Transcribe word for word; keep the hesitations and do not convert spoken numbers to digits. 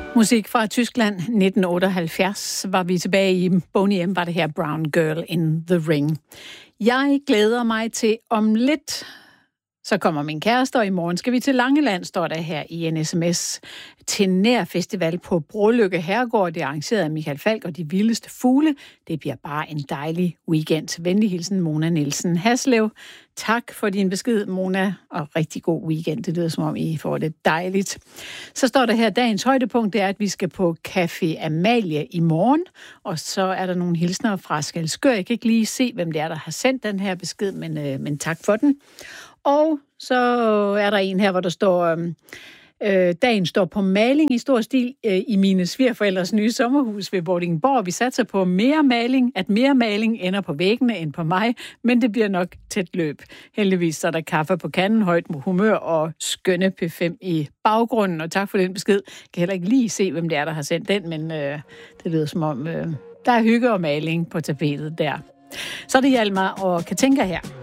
Musik fra Tyskland nitten otteoghalvfjerds var vi tilbage i. Boney M var det her Brown Girl in the Ring. Jeg glæder mig til om lidt. Så kommer min kæreste, og i morgen skal vi til Langeland, står der her i en sms. Til Nær Festival på Broløkke Herregård. Det er arrangeret af Michael Falk og de vildeste fugle. Det bliver bare en dejlig weekend. Venlig hilsen, Mona Nielsen Haslev. Tak for din besked, Mona, og rigtig god weekend. Det lyder som om, I får det dejligt. Så står der her, dagens højdepunkt er, at vi skal på Café Amalie i morgen. Og så er der nogle hilsner fra Skælskør. Jeg kan ikke lige se, hvem det er, der har sendt den her besked, men, øh, men tak for den. Og så er der en her, hvor der står, øh, dagen står på maling i stor stil øh, i mine svigerforældres nye sommerhus ved Vordingborg. Vi satser på mere maling, at mere maling ender på væggene end på mig, men det bliver nok tæt løb. Heldigvis så er der kaffe på kanden, højt humør og skønne P fem i baggrunden. Og tak for den besked. Jeg kan heller ikke lige se, hvem det er, der har sendt den, men øh, det lyder som om, øh, der er hygge og maling på tapetet der. Så er det Hjalmar og Katinka her.